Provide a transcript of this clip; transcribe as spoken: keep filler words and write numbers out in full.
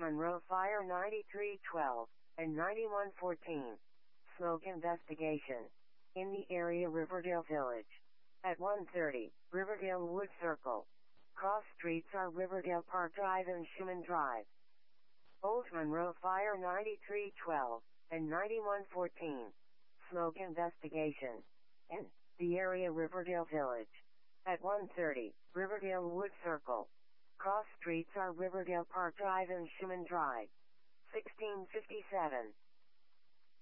Monroe Fire ninety-three twelve and ninety-one fourteen. Smoke investigation. In the area Riverdale Village. At one thirty, Riverdale Wood Circle. Cross streets are Riverdale Park Drive and Schumann Drive. Old Monroe Fire ninety-three twelve and ninety-one fourteen. Smoke investigation. In the area Riverdale Village. At one thirty, Riverdale Wood Circle. Cross streets are Riverdale Park Drive and Schumann Drive. sixteen fifty-seven.